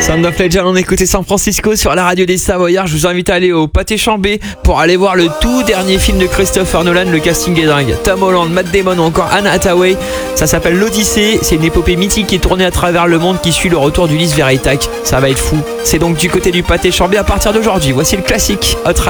Sound of Legend, on écoutait San Francisco sur la radio des Savoyards. Je vous invite à aller au Pâté Chambé pour aller voir le tout dernier film de Christopher Nolan. Le casting est dingue. Tom Holland, Matt Damon ou encore Anne Hathaway. Ça s'appelle l'Odyssée. C'est une épopée mythique qui est tournée à travers le monde qui suit le retour d'Ulysse Veritac. Ça va être fou. C'est donc du côté du Pâté Chambé à partir d'aujourd'hui. Voici le classique Hot